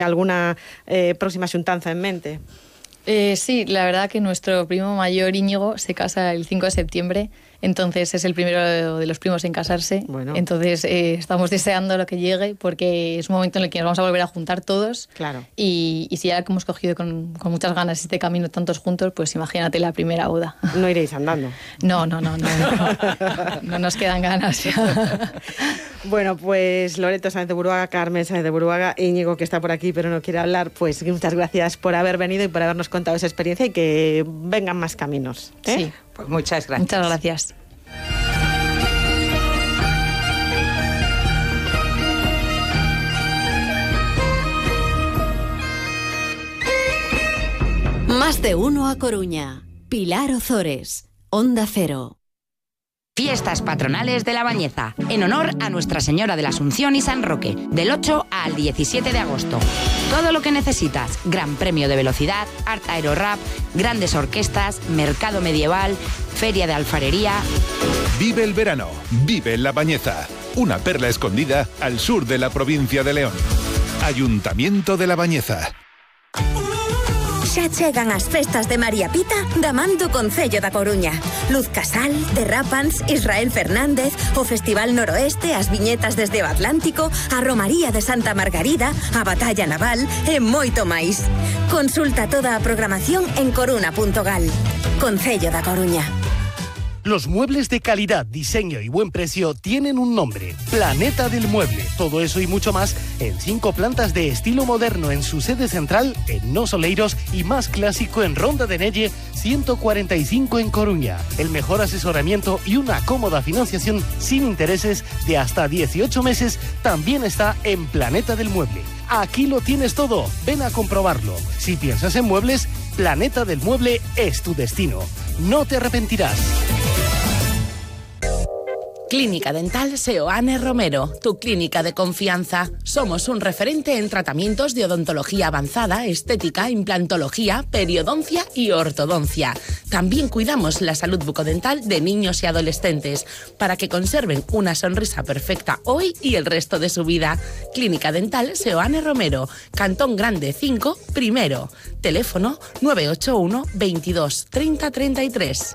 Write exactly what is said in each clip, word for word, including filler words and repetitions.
¿Alguna eh, próxima xuntanza en mente? Eh, sí, la verdad que nuestro primo mayor Íñigo se casa el cinco de septiembre, entonces es el primero de los primos en casarse. Bueno. Entonces eh, estamos deseando lo que llegue porque es un momento en el que nos vamos a volver a juntar todos. Claro. Y, y si ya hemos cogido con, con muchas ganas este camino tantos juntos, pues imagínate la primera boda. ¿No iréis andando? No, no, no, no. No, no nos quedan ganas ya. Bueno, pues Loreto Sáenz de Buruaga, Carmen Sáenz de Buruaga, Íñigo, que está por aquí pero no quiere hablar, pues muchas gracias por haber venido y por habernos contado esa experiencia y que vengan más caminos, ¿eh? Sí. Pues muchas gracias. Muchas gracias. Más de uno a Coruña. Pilar Ozores, Onda Cero. Fiestas patronales de La Bañeza, en honor a Nuestra Señora de la Asunción y San Roque, del ocho al diecisiete de agosto. Todo lo que necesitas: gran premio de velocidad, art aerorap, grandes orquestas, mercado medieval, feria de alfarería. Vive el verano, vive en La Bañeza, una perla escondida al sur de la provincia de León. Ayuntamiento de La Bañeza. Xa chegan as festas de María Pita da man do Concello da Coruña. Luz Casal, Derrapans, Israel Fernández, o Festival Noroeste, as viñetas desde o Atlántico, a Romaría de Santa Margarida, a Batalla Naval e moito máis. Consulta toda a programación en coruna punto gal. Concello da Coruña. Los muebles de calidad, diseño y buen precio tienen un nombre: Planeta del Mueble. Todo eso y mucho más en cinco plantas de estilo moderno en su sede central en Nos Oleiros y más clásico en Ronda de Nelle ciento cuarenta y cinco en Coruña. El mejor asesoramiento y una cómoda financiación sin intereses de hasta dieciocho meses también está en Planeta del Mueble. Aquí lo tienes todo, ven a comprobarlo. Si piensas en muebles, Planeta del Mueble es tu destino. No te arrepentirás. Clínica Dental Seoane Romero, tu clínica de confianza. Somos un referente en tratamientos de odontología avanzada, estética, implantología, periodoncia y ortodoncia. También cuidamos la salud bucodental de niños y adolescentes para que conserven una sonrisa perfecta hoy y el resto de su vida. Clínica Dental Seoane Romero, Cantón Grande cinco, primero. Teléfono nueve ocho uno, veintidós, treinta, treinta y tres.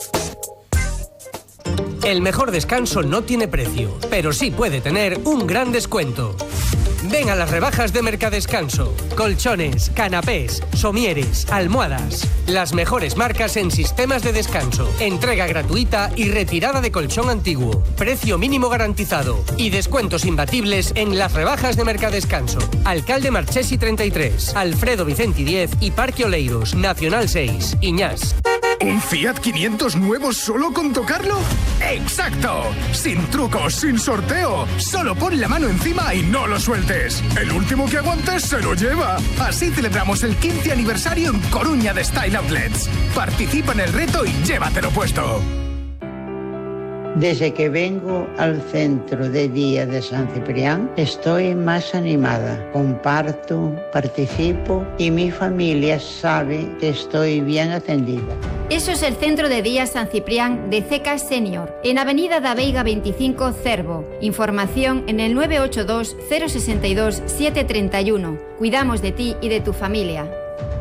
El mejor descanso no tiene precio, pero sí puede tener un gran descuento. Ven a las rebajas de Mercadescanso. Colchones, canapés, somieres, almohadas. Las mejores marcas en sistemas de descanso. Entrega gratuita y retirada de colchón antiguo. Precio mínimo garantizado. Y descuentos imbatibles en las rebajas de Mercadescanso. Alcalde Marchesi treinta y tres, Alfredo Vicenti diez y Parque Oleiros, Nacional seis, Iñás. ¿Un Fiat quinientos nuevo solo con tocarlo? ¡Exacto! Sin trucos, sin sorteo. Solo pon la mano encima y no lo sueltes. El último que aguantes se lo lleva. Así celebramos el quince aniversario en Coruña de Style Outlets. Participa en el reto y llévatelo puesto. Desde que vengo al centro de día de San Ciprián, estoy más animada. Comparto, participo y mi familia sabe que estoy bien atendida. Eso es el Centro de Día San Ciprián de C E C A Senior, en Avenida da Veiga veinticinco, Cervo. Información en el nueve ocho dos, cero seis dos, siete tres uno. Cuidamos de ti y de tu familia.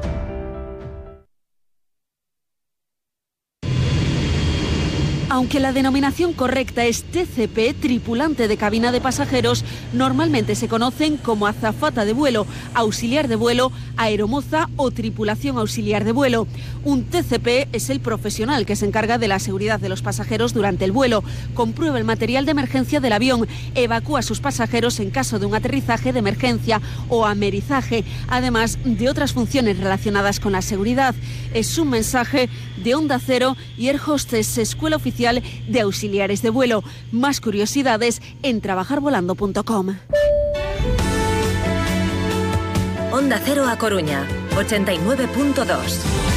Aunque la denominación correcta es T C P, tripulante de cabina de pasajeros, normalmente se conocen como azafata de vuelo, auxiliar de vuelo, aeromoza o tripulación auxiliar de vuelo. Un T C P es el profesional que se encarga de la seguridad de los pasajeros durante el vuelo, comprueba el material de emergencia del avión, evacúa a sus pasajeros en caso de un aterrizaje de emergencia o amerizaje, además de otras funciones relacionadas con la seguridad. Es un mensaje de Onda Cero y Air Hostess, Escuela Oficial de Auxiliares de Vuelo. Más curiosidades en trabajar volando punto com. Onda Cero a Coruña, ochenta y nueve punto dos.